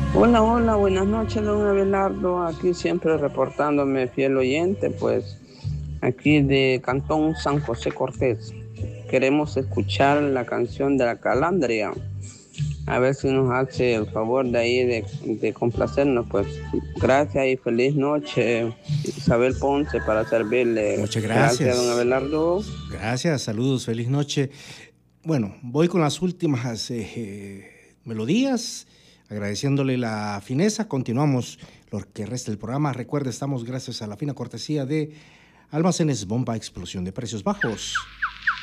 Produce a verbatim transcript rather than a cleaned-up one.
Hola, hola, buenas noches, don Abelardo. Aquí siempre reportándome fiel oyente, pues aquí de Cantón San José Cortés. Queremos escuchar la canción de la Calandria. A ver si nos hace el favor de ahí de, de complacernos, pues. Gracias y feliz noche. Isabel Ponce para servirle. Muchas Gracias, don gracias. Abelardo. Gracias, saludos, feliz noche. Bueno, voy con las últimas eh, eh, melodías, agradeciéndole la fineza. Continuamos lo que resta del programa. Recuerde, estamos gracias a la fina cortesía de Almacenes Bomba Explosión de Precios Bajos.